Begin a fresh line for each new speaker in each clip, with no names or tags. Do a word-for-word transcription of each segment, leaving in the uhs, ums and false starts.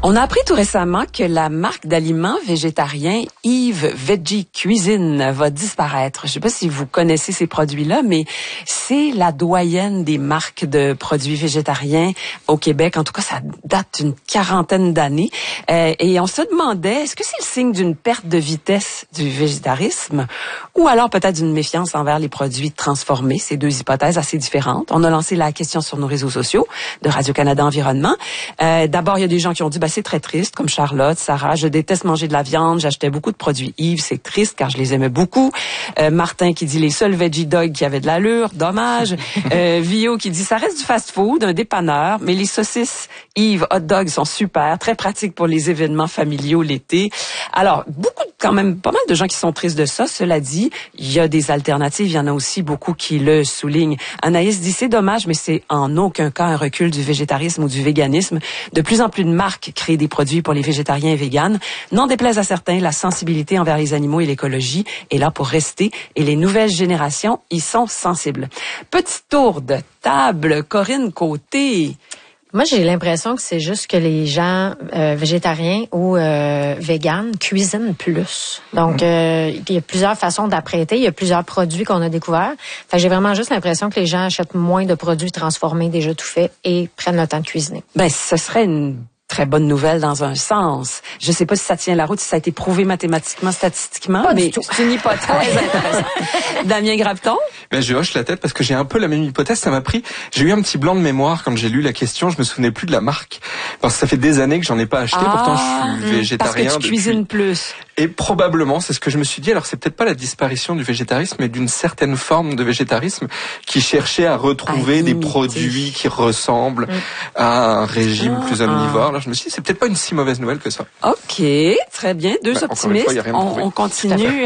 On a appris tout récemment que la marque d'aliments végétariens Yves Veggie Cuisine va disparaître. Je ne sais pas si vous connaissez ces produits-là, mais c'est la doyenne des marques de produits végétariens au Québec. En tout cas, ça date d'une quarantaine d'années. Euh, et on se demandait, est-ce que c'est le signe d'une perte de vitesse du végétarisme ou alors peut-être d'une méfiance envers les produits transformés? C'est deux hypothèses assez différentes. On a lancé la question sur nos réseaux sociaux de Radio-Canada Environnement. Euh, d'abord, il y a des gens qui ont dit, ben, c'est très triste, comme Charlotte, Sarah, je déteste manger de la viande, j'achetais beaucoup de produits Yves, c'est triste car je les aimais beaucoup. Euh, Martin qui dit les seuls veggie dogs qui avaient de l'allure, dommage. Euh, Vio qui dit ça reste du fast-food, un dépanneur, mais les saucisses Yves hot dogs sont super, très pratiques pour les événements familiaux l'été. Alors, beaucoup, quand même, pas mal de gens qui sont tristes de ça. Cela dit, il y a des alternatives, il y en a aussi beaucoup qui le soulignent. Anaïs dit c'est dommage, mais c'est en aucun cas un recul du végétarisme ou du véganisme. De plus en plus de marques créent des produits pour les végétariens et véganes. N'en déplaise à certains, la sensibilité envers les animaux et l'écologie est là pour rester et les nouvelles générations y sont sensibles. Petit tour de table, Corinne Côté.
Moi, j'ai l'impression que c'est juste que les gens euh, végétariens ou euh, véganes cuisinent plus. Donc, euh, il y a plusieurs façons d'apprêter, il y a plusieurs produits qu'on a découverts. Fait que j'ai vraiment juste l'impression que les gens achètent moins de produits transformés, déjà tout faits, et prennent le temps de cuisiner.
Ben, ce serait une très bonne nouvelle dans un sens. Je sais pas si ça tient la route, si ça a été prouvé mathématiquement, statistiquement,
pas
mais c'est une hypothèse intéressante. Damien Graveton?
Ben, je hoche la tête parce que j'ai un peu la même hypothèse. Ça m'a pris, j'ai eu un petit blanc de mémoire quand j'ai lu la question. Je me souvenais plus de la marque. Parce que ça fait des années que j'en ai pas acheté.
Ah,
pourtant, je suis végétarien.
Parce que tu cuisines plus.
Et probablement, c'est ce que je me suis dit. Alors, c'est peut-être pas la disparition du végétarisme, mais d'une certaine forme de végétarisme qui cherchait à retrouver à des produits qui ressemblent mmh. à un régime ah, plus omnivore. Là, je me suis dit, c'est peut-être pas une si mauvaise nouvelle que ça.
OK, très bien. Deux ben, optimistes. Fois, on, on continue.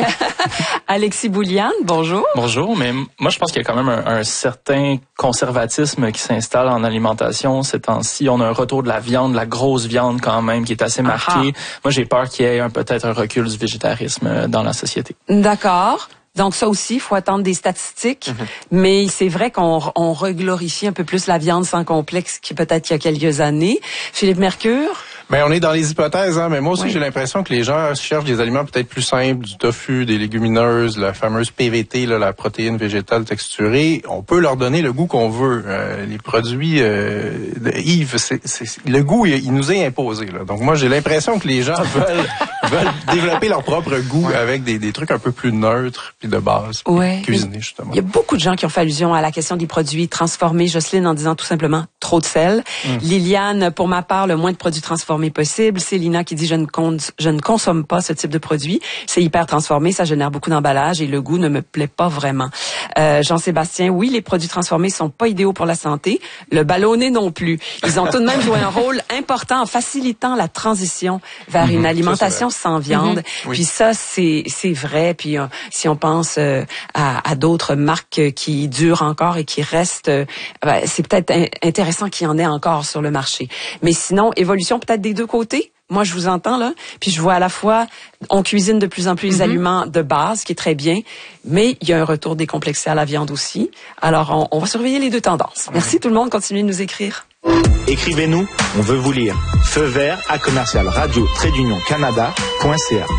Alexis Bouliane, bonjour.
Bonjour, mais moi, je pense qu'il y a quand même un, un certain conservatisme qui s'installe en alimentation ces temps-ci. On a un retour de la viande, la grosse viande quand même, qui est assez marqué. Aha. Moi, j'ai peur qu'il y ait un, peut-être un recul du végétarisme dans la société.
D'accord. Donc ça aussi, il faut attendre des statistiques, mm-hmm. mais c'est vrai qu'on on reglorifie un peu plus la viande sans complexe qui peut-être il y a quelques années. Philippe Mercure?
Mais on est dans les hypothèses, hein. Mais moi aussi,
oui.
j'ai l'impression que les gens cherchent des aliments peut-être plus simples, du tofu, des légumineuses, la fameuse P V T, là, la protéine végétale texturée. On peut leur donner le goût qu'on veut. Euh, les produits euh, de Yves, c'est, c'est, le goût, il, il nous est imposé, là. Donc moi, j'ai l'impression que les gens veulent, veulent développer leur propre goût ouais. avec des, des trucs un peu plus neutres puis de base,
ouais.
cuisinés justement.
Il y a beaucoup de gens qui ont fait allusion à la question des produits transformés. Jocelyne en disant tout simplement trop de sel. Mm. Liliane, pour ma part, le moins de produits transformés possible. Célina qui dit je ne, con- je ne consomme pas ce type de produit. C'est hyper transformé, ça génère beaucoup d'emballage et le goût ne me plaît pas vraiment. Euh, Jean-Sébastien, oui, les produits transformés sont pas idéaux pour la santé. Le ballonné non plus. Ils ont tout de même joué un rôle important en facilitant la transition vers mm-hmm, une alimentation ça, sans viande. Mm-hmm, oui. Puis ça, c'est c'est vrai. Puis euh, si on pense euh, à, à d'autres marques qui durent encore et qui restent, euh, ben, c'est peut-être in- intéressant qu'il y en ait encore sur le marché. Mais sinon, évolution peut-être des deux côtés. Moi, je vous entends, là, puis je vois à la fois, on cuisine de plus en plus les mm-hmm. aliments de base, ce qui est très bien, mais il y a un retour décomplexé à la viande aussi. Alors, on, on va surveiller les deux tendances. Merci tout le monde, continuez de nous écrire.
Écrivez-nous, on veut vous lire. Feu vert à commercial radio trait d'union canada point c a.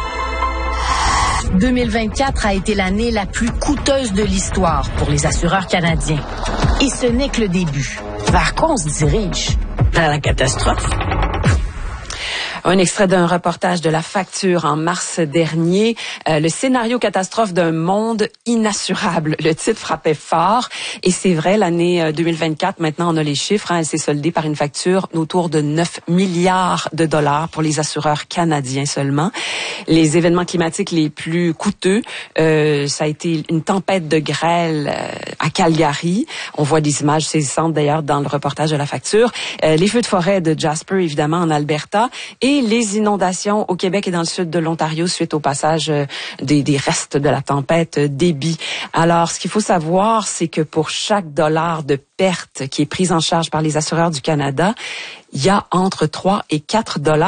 deux mille vingt-quatre a été l'année la plus coûteuse de l'histoire pour les assureurs canadiens. Et ce n'est que le début. Vers quoi on se dirige? Vers la catastrophe.
Un extrait d'un reportage de La Facture en mars dernier. Euh, le scénario catastrophe d'un monde inassurable. Le titre frappait fort. Et c'est vrai, l'année deux mille vingt-quatre, maintenant on a les chiffres, hein, elle s'est soldée par une facture autour de neuf milliards de dollars pour les assureurs canadiens seulement. Les événements climatiques les plus coûteux, euh, ça a été une tempête de grêle euh, à Calgary. On voit des images saisissantes d'ailleurs dans le reportage de La Facture. Euh, les feux de forêt de Jasper, évidemment, en Alberta. Et les inondations au Québec et dans le sud de l'Ontario suite au passage des, des restes de la tempête Débby. Alors, ce qu'il faut savoir, c'est que pour chaque dollar de perte qui est prise en charge par les assureurs du Canada, il y a entre trois et quatre dollars